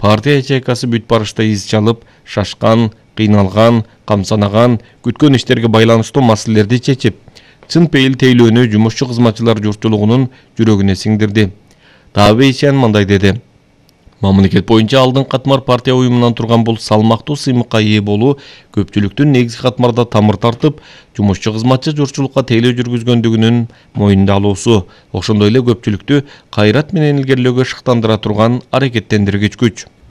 партия ячейкасы бүт барышта из чалып, шашкан, кыйналган, камсанаган, күткөн иштерге байланыштуу маселелерди чечип, чын пейил тейлөөнү жумушчу кызматчылар журтчулугунун жүрөгүнө сиңдирди. Таабы Ишен мындай деди. Мамлекет боюнча алдын катмар партия уюмунан турган бул салмактуу сыймыкка ээ болуу көпчүлүктүн негизги катмарда тамыр тартып, жумушчу кызматчы журтчулукка тейлөө жүргүзгөндүгүнүн моюнда алуусу, ошондой эле көпчүлүктү кайрат менен илгерилөөгө шыктандыра турган аракеттендиргич күч.